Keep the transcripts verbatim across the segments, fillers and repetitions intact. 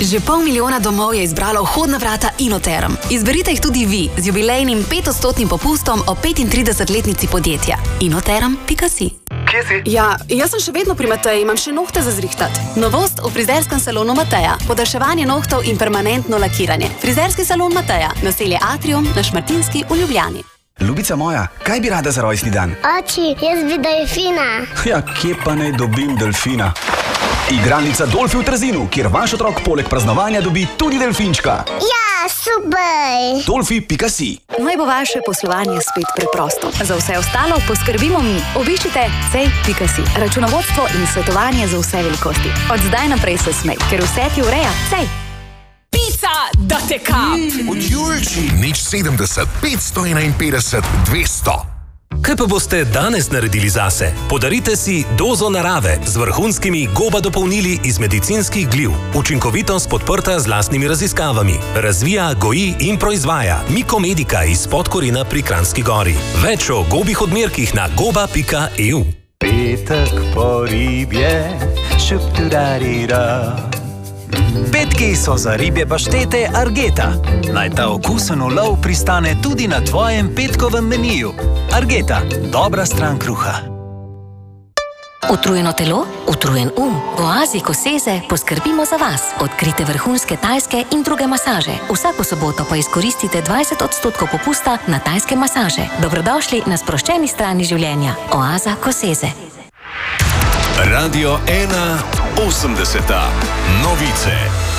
Že pol milijona domov je izbralo vhodna vrata Inoterm. Izberite jih tudi vi z jubilejnim petodstotnim popustom o petintridesetletnici podjetja. inoterm pika si. Kje si? Ja, jaz sem še vedno pri Mateji, imam še nohte za zrihtat. Novost v frizerskem salonu Mateja. Podaljševanje nohtov in permanentno lakiranje. Frizerski salon Mateja, naselje Atrium na Šmartinski v Ljubljani. Ljubica moja, kaj bi rada za rojstni dan? Oči, jaz bi delfina. Ja, kje pa naj dobim delfina? Igralnica Dolfi v Trzinu, kjer vaš otrok poleg praznovanja dobi tudi delfinčka. Ja, super! Dolfi pika si. Naj bo vaše poslovanje spet preprosto. Za vse ostalo poskrbimo mi. Obiščite cej pika si. Računovodstvo in svetovanje za vse velikosti. Od zdaj naprej se smej, ker vse ti ureja cej. Pica, da te kap! Od Julči. Nič sedemdeset, petsto enainpetdeset, dvesto. Kaj pa boste danes naredili zase? Podarite si dozo narave z vrhunskimi goba dopolnili iz medicinskih gliv. Učinkovitost podprta z lastnimi raziskavami. Razvija, goji in proizvaja Mikomedika iz Podkorina pri Kranjski Gori. Več o gobih odmerkih na goba pika e u. Petek po ribje, šupturarira. Petki so za ribje paštete Argeta. Naj ta okusen ulov pristane tudi na tvojem petkovem meniju. Argeta, dobra stran kruha. Utrujeno telo, utrujen um. V oazi Koseze poskrbimo za vas. Odkrite vrhunske tajske in druge masaže. Vsako soboto pa izkoristite dvajset odstotkov popusta na tajske masaže. Dobrodošli na sproščeni strani življenja. Oaza Koseze. Radio ena osemdeseta. Novice.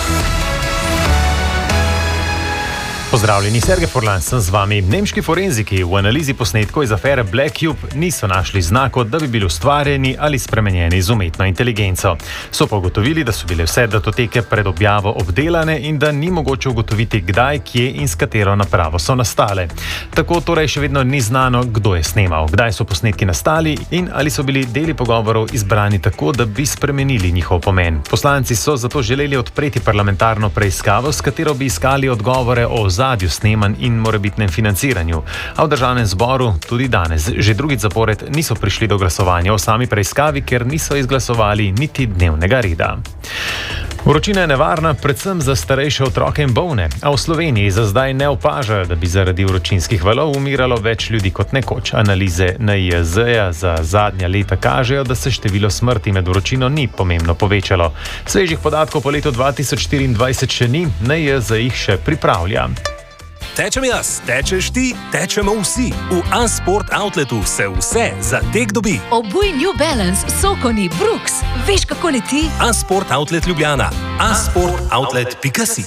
Pozdravljeni, Sergej Forlan sem z vami. Nemški forenziki v analizi posnetkov iz afere Black Cube niso našli znakov, da bi bili ustvarjeni ali spremenjeni z umetno inteligenco. So pa ugotovili, da so bile vse datoteke pred objavo obdelane in da ni mogoče ugotoviti, kdaj, kje in s katero napravo so nastale. Tako torej še vedno ni znano, kdo je snemal, kdaj so posnetki nastali in ali so bili deli pogovorov izbrani tako, da bi spremenili njihov pomen. Poslanci so zato želeli odpreti parlamentarno preiskavo, s katero bi iskali odgovore o zadju snemanj in morebitnem financiranju. A v državnem zboru tudi danes že drugič zapored niso prišli do glasovanja o sami preiskavi, ker niso izglasovali niti dnevnega reda. Vročina je nevarna predvsem za starejše otroke in bolne, a v Sloveniji za zdaj ne opažajo, da bi zaradi vročinskih valov umiralo več ljudi kot nekoč. Analize N I J Z-ja za zadnja leta kažejo, da se število smrti med vročino ni pomembno povečalo. Svežih podatkov po letu dva tisoč štiriindvajset še ni, N I J Z jih še pripravlja. Tečem jaz, tečeš ti, tečemo vsi. V A-Sport Outletu se vse za tek dobi. Obuj New Balance, Sokoni, Brooks. Veš, kako leti? A-Sport Outlet Ljubljana. a sport outlet pika si.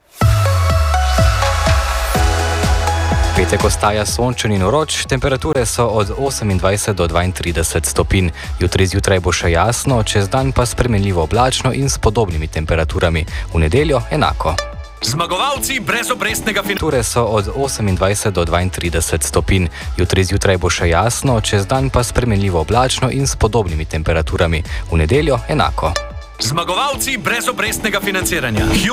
Petek ostaja sončen in vroč, temperature so od osemindvajset do dvaintrideset stopinj. Jutri zjutraj bo še jasno, čez dan pa spremenljivo oblačno in s podobnimi temperaturami. V nedeljo enako. Zmagovalci brezobrestnega financiranja. Temperature so od osemindvajset do dvaintrideset stopinj. Jutri zjutraj bo še jasno, čez dan pa spremenljivo oblačno in s podobnimi temperaturami. V nedeljo enako. Zmagovalci brezobrestnega financiranja.